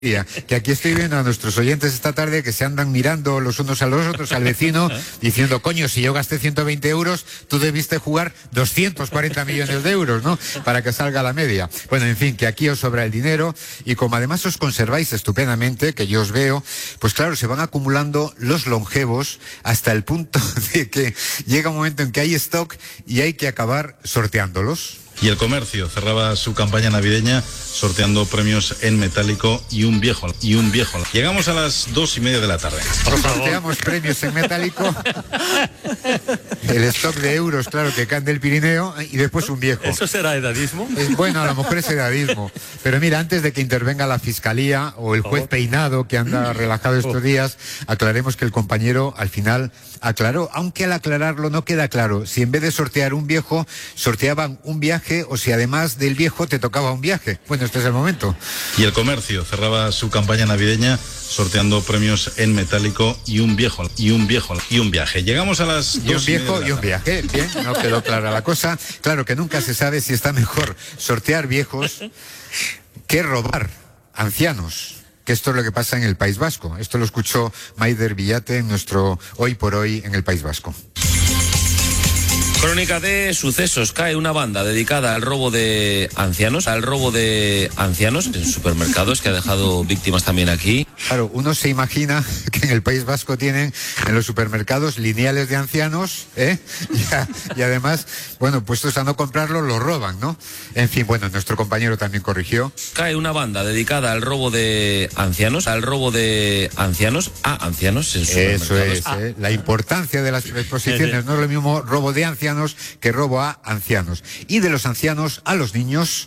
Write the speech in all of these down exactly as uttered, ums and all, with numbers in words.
Que aquí estoy viendo a nuestros oyentes esta tarde que se andan mirando los unos a los otros, al vecino, diciendo, coño, si yo gasté ciento veinte euros, tú debiste jugar doscientos cuarenta millones de euros, ¿no? Para que salga la media. Bueno, en fin, que aquí os sobra el dinero y como además os conserváis estupendamente, que yo os veo, pues claro, se van acumulando los longevos hasta el punto de que llega un momento en que hay stock y hay que acabar sorteándolos. Y el comercio cerraba su campaña navideña sorteando premios en metálico y un viejo. Y un viejo. Llegamos a las dos y media de la tarde. Sorteamos premios en metálico, el stock de euros, claro, que caen del Pirineo, y después un viejo. ¿Eso será edadismo? Es, bueno, a lo mejor es edadismo. Pero mira, antes de que intervenga la Fiscalía o el juez Peinado, que anda relajado estos días, aclaremos que el compañero al final aclaró, aunque al aclararlo no queda claro si en vez de sortear un viejo, sorteaban un viaje o si además del viejo te tocaba un viaje. Bueno, este es el momento. Y el comercio cerraba su campaña navideña sorteando premios en metálico y un viejo. Y un viejo. Y un viaje. Llegamos a las y un viejo y un viaje. Bien, no quedó clara la cosa. Claro que nunca se sabe si está mejor sortear viejos que robar ancianos. Que esto es lo que pasa en el País Vasco. Esto lo escuchó Maider Villate en nuestro Hoy por Hoy en el País Vasco. Crónica de sucesos. Cae una banda dedicada al robo de ancianos, al robo de ancianos en supermercados, que ha dejado víctimas también aquí. Claro, uno se imagina que en el País Vasco tienen en los supermercados lineales de ancianos, ¿eh? Y, a, y además, bueno, puestos a no comprarlo, lo roban, ¿no? En fin, bueno, nuestro compañero también corrigió. Cae una banda dedicada al robo de ancianos, al robo de ancianos a ancianos en supermercados. Eso es, ah. ¿eh? La importancia de las exposiciones. No es lo mismo robo de ancianos que robo a ancianos. Y de los ancianos a los niños.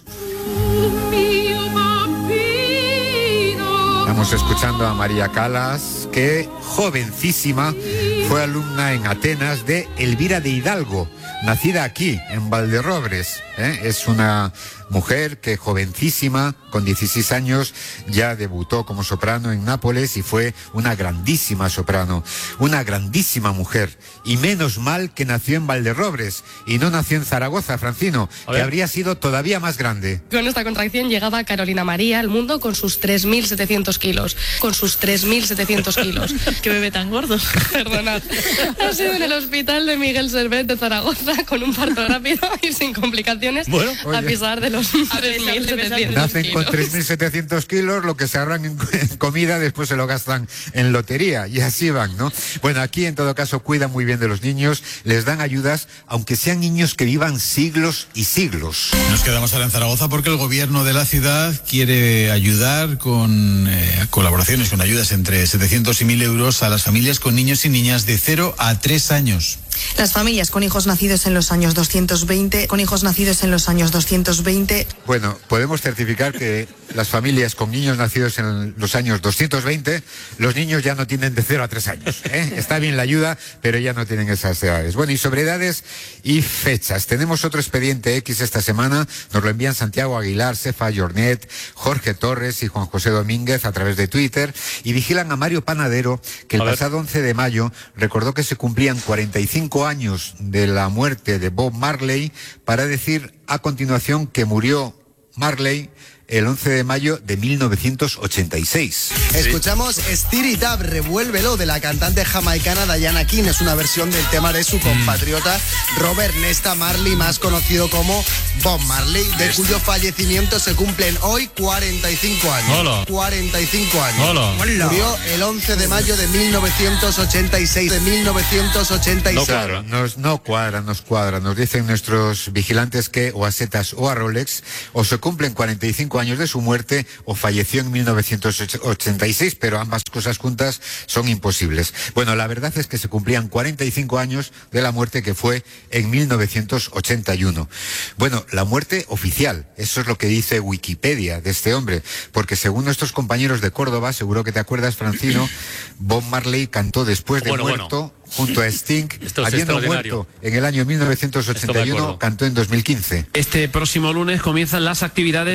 Estamos escuchando a María Calas, que jovencísima fue alumna en Atenas de Elvira de Hidalgo, nacida aquí, en Valderrobres. ¿eh? Es una mujer que jovencísima, con dieciséis años, ya debutó como soprano en Nápoles y fue una grandísima soprano, una grandísima mujer. Y menos mal que nació en Valderrobres y no nació en Zaragoza, Francino, que habría sido todavía más grande. Con esta contracción llegaba Carolina María al mundo con sus tres mil setecientos kilos. Con sus tres mil setecientos kilos. Qué bebé tan gordo. Perdonad. Ha sido en el hospital de Miguel Servet de Zaragoza con un parto rápido y sin complicaciones, bueno, a pesar de los tres mil setecientos. Nacen con tres mil setecientos kilos, lo que se ahorran en, en comida después se lo gastan en lotería y así van, ¿no? Bueno, aquí en todo caso cuidan muy bien de los niños, les dan ayudas, aunque sean niños que vivan siglos y siglos. Nos quedamos ahora en Zaragoza porque el gobierno de la ciudad quiere ayudar con eh, colaboraciones, con ayudas entre setecientos y mil euros a las familias con niños y niñas de cero a tres años. Las familias con hijos nacidos en los años doscientos veinte, con hijos nacidos en los años doscientos veinte. Bueno, podemos certificar que las familias con niños nacidos en los años doscientos veinte, los niños ya no tienen de cero a tres años. ¿eh? Está bien la ayuda, pero ya no tienen esas edades. Bueno, y sobre edades y fechas. Tenemos otro expediente X esta semana. Nos lo envían Santiago Aguilar, Cefa Jornet, Jorge Torres y Juan José Domínguez a través de Twitter. Y vigilan a Mario Panadero, que el pasado once de mayo recordó que se cumplían cuarenta y cinco años de la muerte de Bob Marley, para decir a continuación que murió Marley el once de mayo de mil novecientos ochenta y seis. Escuchamos Stir It Up, Revuélvelo, de la cantante jamaicana Diana King. Es una versión del tema de su compatriota Robert Nesta Marley, más conocido como Bob Marley, de cuyo fallecimiento se cumplen hoy cuarenta y cinco años. Hola. cuarenta y cinco años. Hola. Murió el once de mayo de mil novecientos ochenta y seis. De mil novecientos ochenta y seis. No cuadra, nos, no cuadra, nos cuadra. Nos dicen nuestros vigilantes que o a Setas o a Rolex o se cumplen cuarenta y cinco años de su muerte o falleció en mil novecientos ochenta y seis, pero ambas cosas juntas son imposibles. Bueno, la verdad es que se cumplían cuarenta y cinco años de la muerte, que fue en mil novecientos ochenta y uno. Bueno, la muerte oficial, eso es lo que dice Wikipedia de este hombre, porque según nuestros compañeros de Córdoba, seguro que te acuerdas, Francino, Bob Marley cantó después de bueno, muerto... Bueno. junto a Sting, habiendo muerto en el año mil novecientos ochenta y uno, cantó en dos mil quince. Este próximo lunes comienzan las actividades del Festival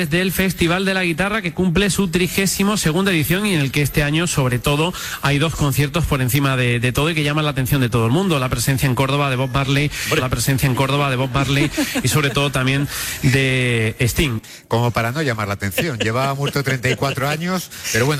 Festival de la Guitarra, que cumple su trigésimo segunda edición y en el que este año, sobre todo, hay dos conciertos por encima de, de todo y que llaman la atención de todo el mundo. La presencia en Córdoba de Bob Marley, la presencia en Córdoba de Bob Marley y sobre todo también de Sting. Como para no llamar la atención. Llevaba muerto treinta y cuatro años, pero bueno.